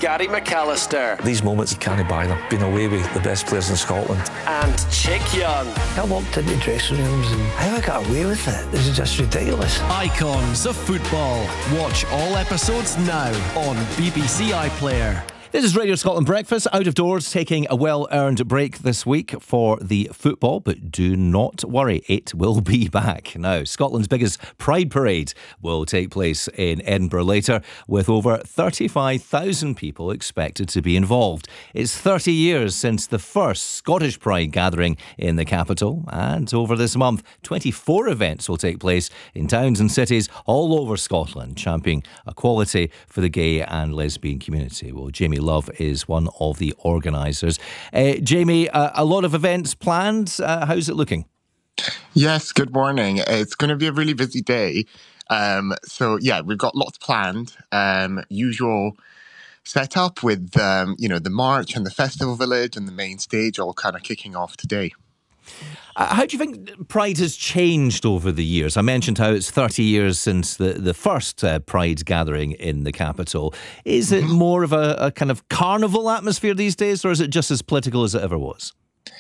Gary McAllister. These moments, you can't buy them. Been away with the best players in Scotland. And Chick Young. I walked into dressing rooms and how I got away with it. This is just ridiculous. Icons of football. Watch all episodes now on BBC iPlayer. This is Radio Scotland Breakfast, out of doors, taking a well-earned break this week for the football, but do not worry, it will be back. Now, Scotland's biggest Pride Parade will take place in Edinburgh later, with over 35,000 people expected to be involved. It's 30 years since the first Scottish Pride gathering in the capital, and over this month, 24 events will take place in towns and cities all over Scotland, championing equality for the gay and lesbian community. Well, Jamie Love is one of the organisers. Jamie, a lot of events planned. How's it looking? Yes, good morning. It's going to be a really busy day. We've got lots planned. Usual setup with, the march and the festival village and the main stage all kind of kicking off today. How do you think Pride has changed over the years? I mentioned how it's 30 years since the first Pride gathering in the capital. Is it more of a kind of carnival atmosphere these days, or is it just as political as it ever was?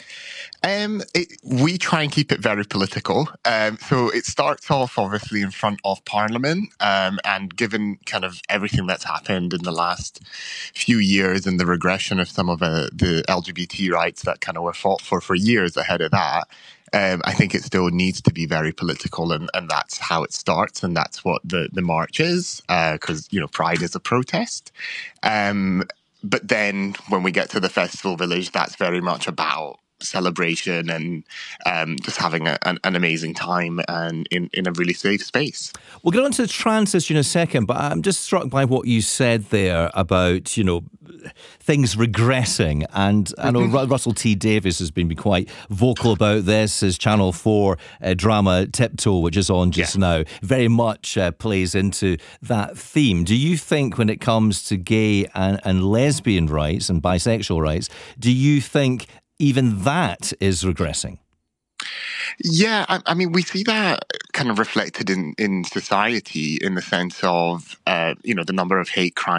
We try and keep it very political. So it starts off obviously in front of Parliament, and given kind of everything that's happened in the last few years and the regression of some of the LGBT rights that kind of were fought for years ahead of that, I think it still needs to be very political, and that's how it starts, and that's what the march is, because, Pride is a protest. But then when we get to the festival village, that's very much about celebration and just having an amazing time and in a really safe space. We'll get on to the trans issue in a second, but I'm just struck by what you said there about, things regressing. And I know Russell T Davies has been quite vocal about this. His Channel 4 drama Tiptoe, which is on just now, very much plays into that theme. Do you think when it comes to gay and lesbian rights and bisexual rights, do you think even that is regressing? Yeah, I mean, we see that kind of reflected in society in the sense of, the number of hate crimes